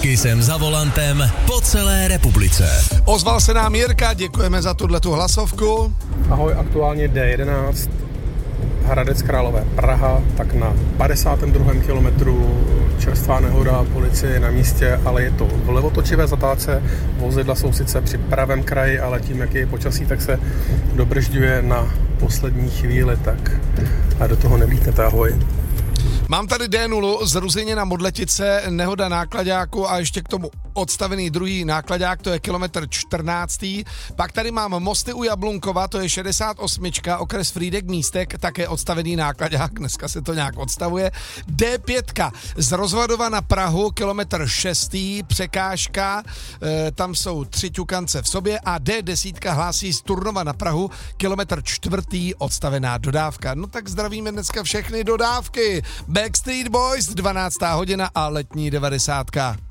Kisem za volantem po celé republice. Ozval se nám Jirka, děkujeme za tuhletu hlasovku. Ahoj, aktuálně D11, Hradec Králové, Praha, tak na 52. kilometru čerstvá nehoda, policie je na místě, ale je to v levotočivé zatáce, vozidla jsou sice při pravém kraji, ale tím, jak je počasí, tak se dobržďuje na poslední chvíli, tak a do toho nevlítnete, ahoj. Mám tady D0 z Ruzyně na Modletice, nehoda nákladáku a ještě k tomu odstavený druhý nákladák, to je kilometr 14. Pak tady mám Mosty u Jablunkova, to je 68, okres Frýdek Místek, také odstavený nákladák, dneska se to nějak odstavuje. D5 z Rozvadova na Prahu, kilometr 6, překážka, tam jsou 3 ťukance v sobě a D10 hlásí z Turnova na Prahu, kilometr 4, odstavená dodávka. No tak zdravíme dneska všechny dodávky. Backstreet Boys, 12. hodina a letní 90.